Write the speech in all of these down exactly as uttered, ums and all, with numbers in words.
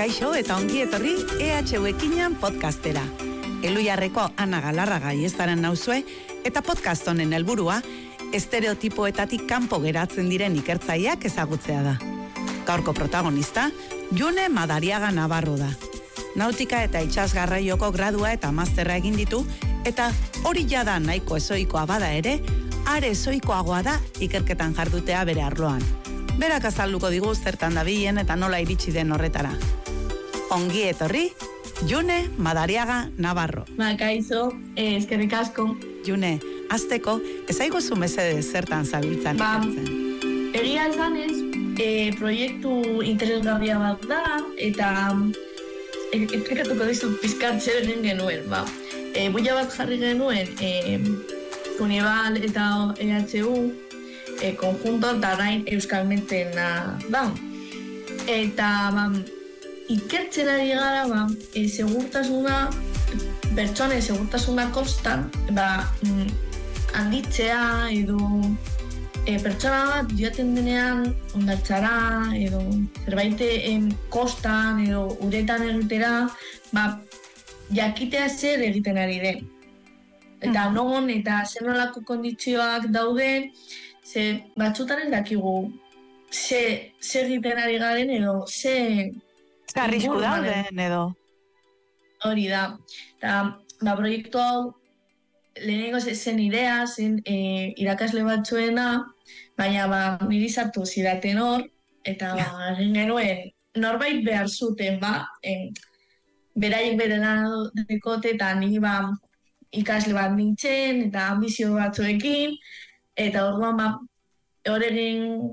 Kaixo eta ongi etorri E H U-ekinan podcastera. Eluiarreko Ana Galarraga iestaren nauzue eta podcast honen helburua estereotipoetatik kanpo geratzen diren ikertzaileak ezagutzea da. Gaurko protagonista, June Madariaga Navarro da. Nautika eta itsas garraioko gradua eta masterra egin ditu eta hori jada nahiko ezoikoa bada ere, are ezoikoagoa da ikerketan jardutea bere arloan. Berak azalduko digu zertan dabilen eta nola iritsi den horretara. Ongi etorri, June Madariaga Navarro. Ba, kaixo, eh, eskerrik asko. June, azteko, ezaiguzu mesede zertan zabiltzan ba, ikertzen. Egia esanez, eh, proiektu interesgarria bat da, eta ekrekatuko dizu pizkat zer egin genuen. Ba. E, buia bat jarri genuen, e, Unibal eta E H U, e, konjunto eta orain euskalmentena da. Eta ba, ikertzen ari gara, ba, e, segurtasuna, pertsonen segurtasuna kostan, ba, mm, handitzea edo e, pertsona bat joaten denean hondartzara edo zerbait em, kostan edo uretan egitera, ba, jakitea zer egiten ari den. Eta mm. non eta zer nolako kondizioak dauden, ze batzutaren dakigu ze, ze egiten ari garen edo ze... Ze arrisku dauden edo. Hori da. Eta ba, proiektu hau lehenengo zen idea, zen e, irakasle batzuena, baina ba, niri sartu zidaten hor, eta ba, egin genuen norbait behar zuten, ba, en, beraiek bere lan dekote eta ni ba, ikasle bat nintzen eta ambizio batzuekin, eta orduan ba, hor egin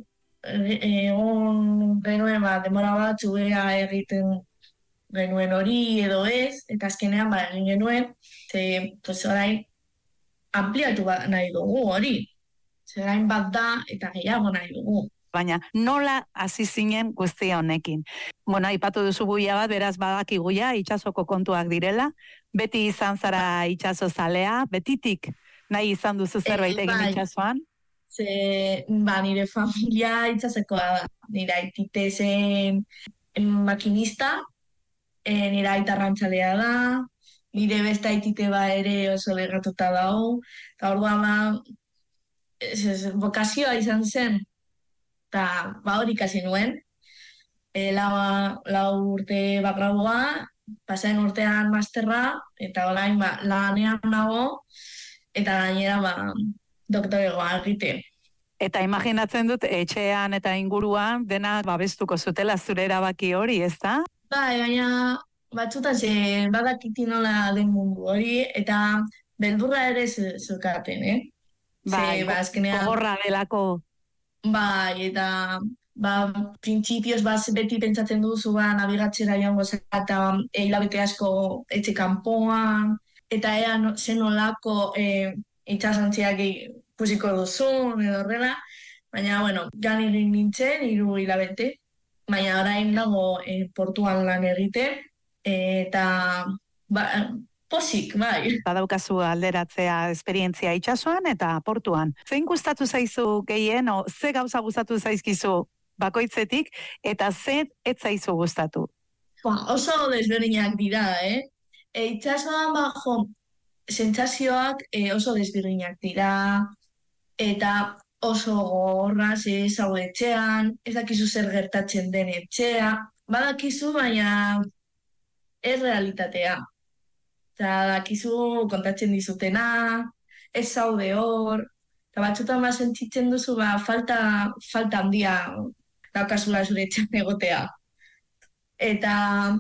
egon genuen ba, demora batzu ea egiten genuen hori edo ez, eta azkenean ba, egin genuen, ze pues, orain ampliatu ba, nahi dugu hori, ze orain bat da eta gehiago nahi dugu. Baina nola hasi zinen guztia honekin. Bueno, aipatu duzu buia bat, beraz badakiguia itsasoko kontuak direla, beti izan zara itsaso zalea, betitik nahi izan duzu zerbait e, egin bai. itsasoan? Ze, ba, nire familia itsasekoa da, nire aitite zen makinista, e, nire aita arrantzalea da, nire beste aitite ba ere oso legatuta dago, eta orduan ba, ez, ez, bokazioa izan zen, eta ba hori ikasi nuen, e, lau, lau urte bakradua, pasaen urtean masterra, eta orain ba, lanean nago, eta gainera ba, doktoregoa egite. Eta imaginatzen dut, etxean eta inguruan dena babestuko zutela zure erabaki hori, ez da? Bai, baina batzutan ze badakiti nola den mundu hori, eta beldurra ere zeukaten, eh? Bai, ba, azkenean, gogorra delako. Bai, eta ba, printzipioz ba, beti pentsatzen duzu ba, nabigatzera joango zara eta e, hilabete asko etxe kanpoan, eta ea no, zen nolako e, itsasantziak ikusiko duzun edo horrela, baina, bueno, jan egin nintzen, hiru hilabete, baina orain nago e, portuan lan egite, e, eta ba, posik, bai. Badaukazu alderatzea esperientzia itsasoan eta portuan. Zein gustatu zaizu gehien, o ze gauza gustatu zaizkizu bakoitzetik, eta ze ez zaizu gustatu? Ba, oso desberdinak dira, eh? E, itsasoan, ba, jo, sentsazioak e, oso desberdinak dira, eta oso gogorra, ze zaude etxean, ez dakizu zer gertatzen den etxea, badakizu, baina ez realitatea. Eta dakizu kontatzen dizutena, ez zaude hor, eta batzutan ba sentitzen duzu ba, falta, falta handia daukazula zure etxean egotea. Eta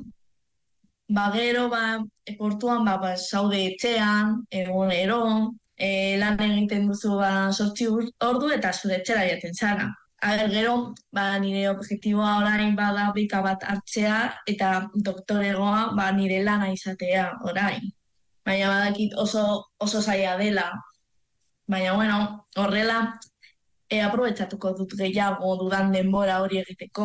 ba, gero ba, portuan ba, ba, zaude etxean, egunero, e, lan egiten duzu ba, sortzi ordu eta zure etxera jaten zara. Aber, gero, ba, nire objektiboa orain bada beka bat hartzea eta doktoregoa ba, nire lana izatea orain. Baina badakit oso, oso zaila dela. Baina, bueno, horrela, e, aprobetxatuko dut gehiago dudan denbora hori egiteko.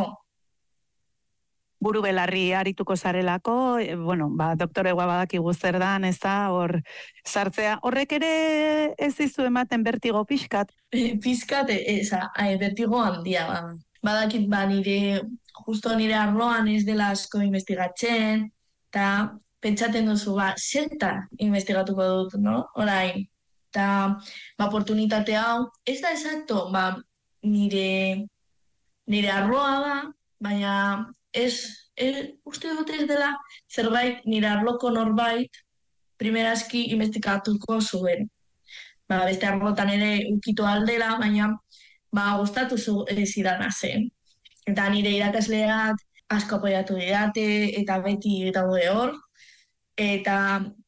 Buru belarri arituko zarelako, e, bueno, ba, doktoregoa badakigu zer dan, ez da, hor sartzea. Horrek ere ez dizu ematen bertigo pixkat? E, pixkat, ez, e, bertigo handia, ba. badakit ba nire, justo nire arloan ez dela asko investigatzen, eta pentsaten duzu, ba, zertan investigatuko dut, no? Orain, eta, ba, oportunitate hau, ez da exacto, ba, nire, nire arloa da, baina ez, ez, uste dut ez dela zerbait nire arloko norbait primerazki investigatuko zuen. Ba, beste arlotan ere ukitu aldela, baina ba, gustatu zu zidana zen. Eta nire irakasleak asko apoiatu didate, eta beti daude hor, eta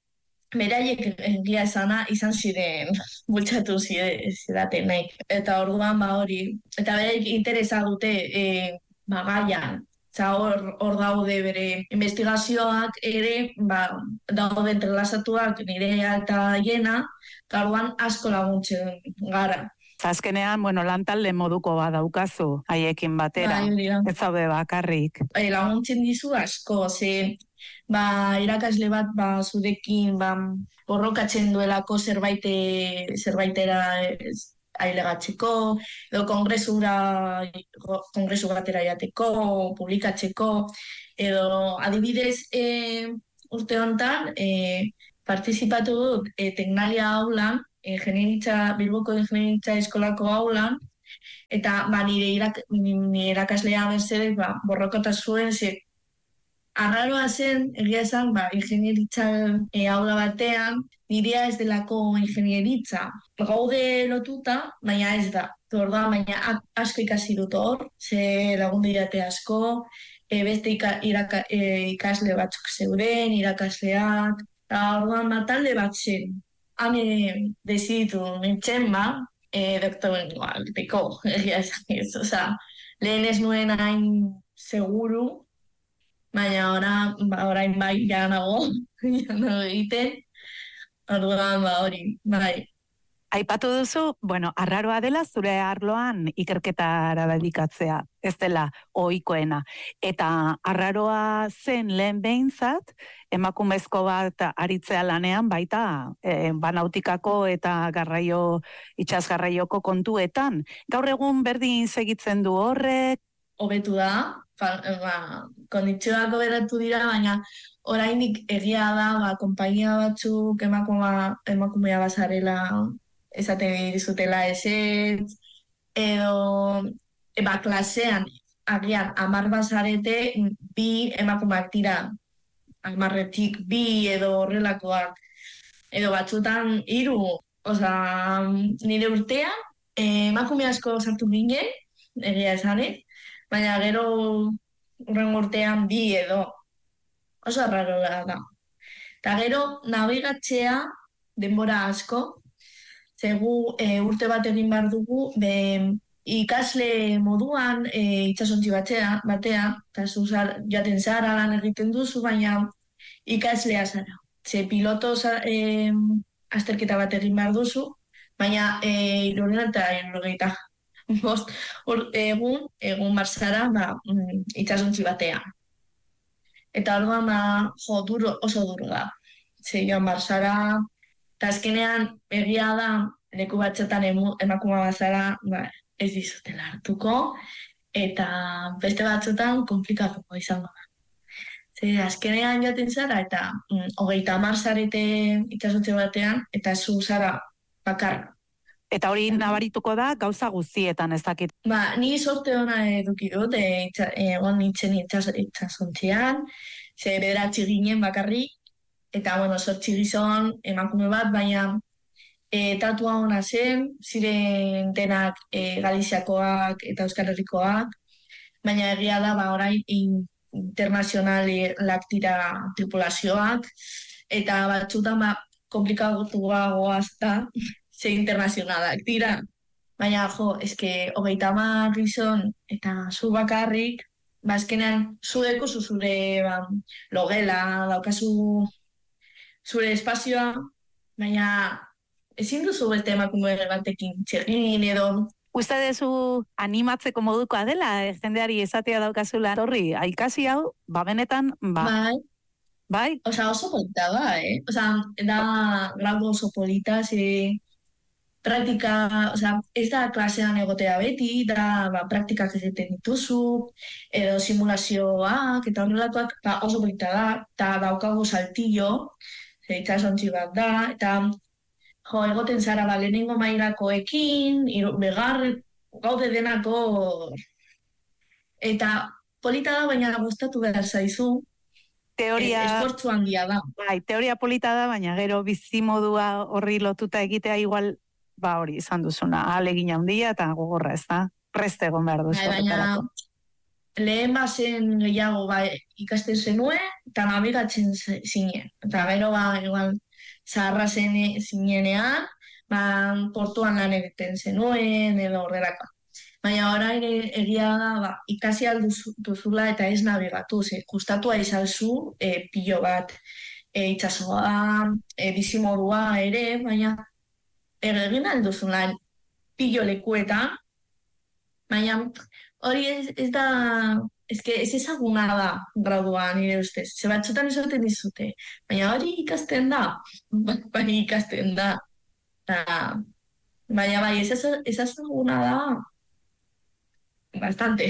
beraiek egia esana izan ziren bultzatu zidaten nahi. Eta orduan ba hori, eta beraiek interesa dute e, ba, gaian. Eta hor, hor daude bere investigazioak ere, ba, daude entrelazatuak nirea eta hiena, eta orduan asko laguntzen gara. Azkenean, bueno, lantalde moduko badaukazu haiekin batera, bai, ez zaude bakarrik. E, laguntzen dizu asko, ze ba, irakasle bat ba, zurekin ba, borrokatzen duelako zerbaite, zerbaitera ailegatzeko, edo kongresura, kongresu batera jateko, publikatzeko, edo adibidez e, urte honetan e, partizipatu dut e, teknalia aulan, e, generitza, Bilboko generitza eskolako aulan, eta ba, nire, irak, nire irakaslea Mercedes ba, borrokota zuen, ze arraroa zen, egia esan, ba, ingenieritza e, aula batean, nirea ez delako ingenieritza. Gaude lotuta, baina ez da. Orduan, baina asko ikasi dut hor, ze lagun didate asko, e, beste ika, iraka, e, ikasle batzuk zeuden, irakasleak, eta orduan ba, talde bat zen. Hane deziditu nintzen, ba, e, doktorengoa, beko, egia esan ez. Osa, lehen ez nuen hain seguru, baina ora, ba, orain bai janago, janago egiten, orduan ba hori, bai. Aipatu duzu, bueno, arraroa dela zure arloan ikerketara dedikatzea, ez dela ohikoena. Eta arraroa zen lehen behintzat, emakumezko bat aritzea lanean baita e, banautikako eta garraio, itsasgarraioko kontuetan. Gaur egun berdin segitzen du horrek? Hobetu da, ba, kondizioak hoberatu dira, baina orainik egia da, ba, konpainia batzuk emakuma, emakumea bazarela esaten dizutela ezetz, edo eba klasean agian amar bazarete bi emakumeak dira, amarretik bi edo horrelakoak, edo batzutan hiru, oza, nire urtean emakume asko sartu ginen, egia esanez, baina gero urren urtean bi edo oso arraroa da. Eta gero nabigatzea denbora asko, zegu e, urte bat egin behar dugu, be, ikasle moduan e, itsasontzi batea, batea, eta zu jaten zara lan egiten duzu, baina ikaslea zara. Ze piloto e, azterketa bat egin behar duzu, baina e, irurena eta irurgeita. Bost, or, egun, egun barzara, ba, mm, itsasontzi batean. Eta orduan, ba, jo, duro, oso duro da. Ze joan barzara, eta azkenean egia da, leku batzetan emakuma bazara, ba, ez dizutela hartuko, eta beste batzutan komplikatuko izango da. Ze azkenean joaten zara, eta mm, hogeita hamar zarete itsasontzi batean, eta zu zara bakarra. Eta hori nabarituko da gauza guztietan ez dakit. Ba, ni sorte ona eduki dut, egon nintzen itsasontzian, ze bederatzi ginen bakarrik, eta, bueno, sortzi gizon, emakume bat, baina e, tatua ona zen, ziren denak e, Galiziakoak eta Euskal Herrikoak, baina egia da, ba, orain internazionalak dira tripulazioak, eta batzutan, ba, komplikatuagoa da, ze internazionalak dira. Baina, jo, eske, hogeita hamar gizon eta zu bakarrik, ba, azkenean, zueko zure ba, logela, daukazu zure espazioa, baina ezin duzu beste emakume batekin txegin edo. Uste dezu animatzeko modukoa dela, jendeari esatea daukazula horri, aikasi hau, ba benetan, ba... Bai. Bai? Osa, oso polita da, eh? Osa, da grado oso polita, ze... praktika, osea, ez da klasean egotea beti, da ba, praktikak egiten dituzu, edo simulazioak, eta horrelatuak ba, oso polita da, eta daukagu saltillo, itxasontzi bat da, eta jo, egoten zara ba, lehenengo mairakoekin, begarren, gaude denako, eta polita da, baina gustatu behar zaizu, teoria, esfortzu handia da. Bai, teoria polita da, baina gero bizimodua horri lotuta egitea igual, ba hori izan duzuna, ahalegin handia eta gogorra, ez da? Preste egon behar duzu. Bai, baina lehen bazen gehiago ba, ikasten zenuen, eta nabigatzen zinen. Eta gero ba, igual, zaharra zen zinenean, ba, portuan lan egiten zenuen, edo horrelako. Baina orain egia da, ba, ikasi alduzula eta ez nabigatu, ze gustatua izalzu e, pilo bat e, itxasoa, e, bizimodua ere, baina egin alduzula pilo lekuetan, baina hori ez, ez da, ez, que ez ezaguna da graduan nire ustez, ze batzutan esaten dizute, baina hori ikasten da, bai ikasten da, ta, baina bai ez ezaguna da, bastante.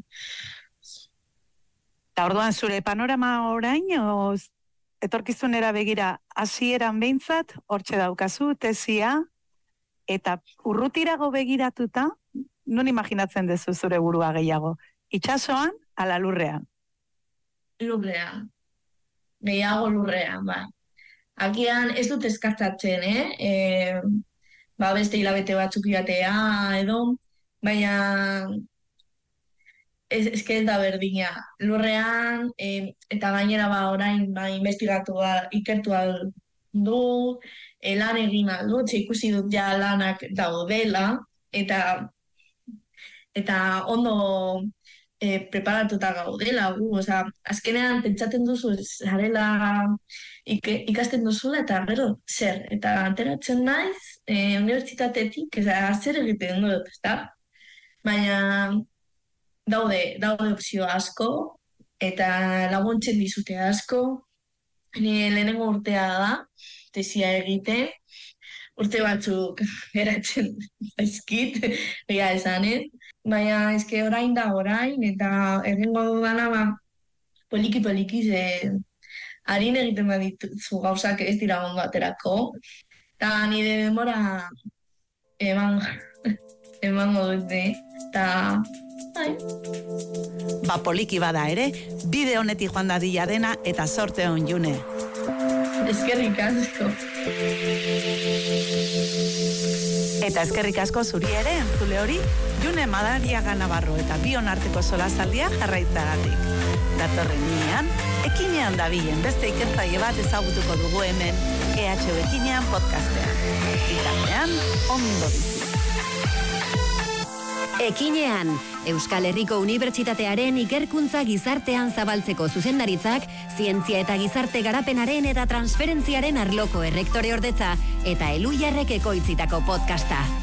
Eta orduan zure panorama orain, o, etorkizunera begira hasieran behintzat, hortxe daukazu, tesia, eta urrutirago begiratuta, non imaginatzen dezu zure burua gehiago? Itxasoan, ala lurrean? Lurrean. Gehiago lurrean, ba. Agian ez dut eskartatzen, eh? E, ba, beste hilabete batzuk jatea, edo, baina ez, ez ez da berdina. Lurrean, e, eta gainera ba, orain ba, investigatu, ba, ikertu du, e, lan egin aldu, ikusi dut ja lanak daudela, eta eta ondo e, preparatuta gaudela, gu, oza, azkenean pentsatzen duzu, zarela ike, ikasten duzula, eta gero, zer, eta ateratzen naiz, e, unibertsitatetik, eza, zer egiten dut, ezta? Baina daude, daude opzio asko, eta laguntzen dizute asko, ni lehenengo urtea da, tesia egiten, urte batzuk eratzen zaizkit, ega esanen, baina eske orain da orain, eta egingo dudana ba, poliki-poliki ze harin egiten badituzu gauzak ez dira ondo aterako, eta nire denbora eman, emango dute, eta bai. Ba poliki bada ere, bide honetik joan dadila dena eta sorte hon June. Eskerrik asko. Eta eskerrik asko zuri ere, entzule hori, June Madariaga Navarro eta bion arteko solasaldia jarraitzagatik. Datorren nian, ekinean dabilen beste ikertzaile bat ezagutuko dugu hemen E H U Ekinean podcastean. Bitartean, ondo bizi. Ekinean, Euskal Herriko Unibertsitatearen ikerkuntza gizartean zabaltzeko zuzendaritzak, zientzia eta gizarte garapenaren eta transferentziaren arloko errektore ordetza eta Eluiarrek ekoitzitako podcasta.